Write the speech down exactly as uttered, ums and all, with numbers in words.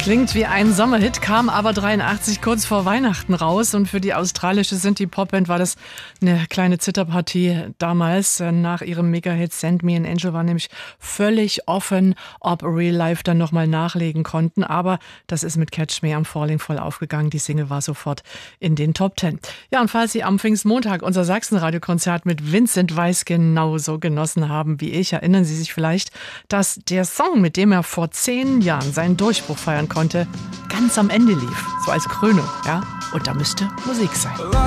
Klingt wie ein Sommerhit, kam aber dreiundachtzig kurz vor Weihnachten raus. Und für die australische Synthie-Popband war das eine kleine Zitterpartie damals. Nach ihrem Mega-Hit Send Me an Angel war nämlich völlig offen, ob Real Life dann nochmal nachlegen konnten. Aber das ist mit Catch Me I'm Falling voll aufgegangen. Die Single war sofort in den Top Ten. Ja, und falls Sie am Pfingstmontag unser Sachsenradio-Konzert mit Vincent Weiss genauso genossen haben wie ich, erinnern Sie sich vielleicht, dass der Song, mit dem er vor zehn Jahren seinen Durchbruch feiern konnte, ganz am Ende lief, so als Krönung, ja? Und da müsste Musik sein.